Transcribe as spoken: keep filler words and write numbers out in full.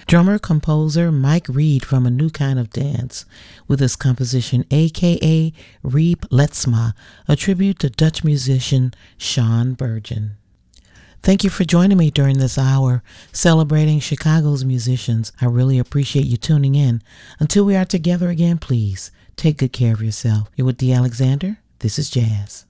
Drummer-composer Mike Reed from A New Kind of Dance with his composition aka Reep Letsma, a tribute to Dutch musician Sean Bergen. Thank you for joining me during this hour celebrating Chicago's musicians. I really appreciate you tuning in. Until we are together again, please take good care of yourself. You're with Dee Alexander. This is Jazz.